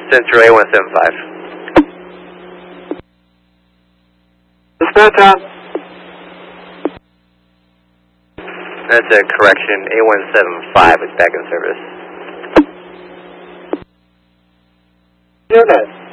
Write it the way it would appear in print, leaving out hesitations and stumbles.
Central A175. Dispatch on. That's a correction. A175 is back in service. Unit.